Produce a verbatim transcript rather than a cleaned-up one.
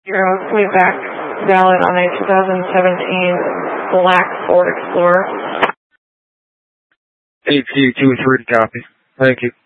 Zero, coming back, valid on a two thousand seventeen black Ford Explorer. eight two two three, copy. Thank you.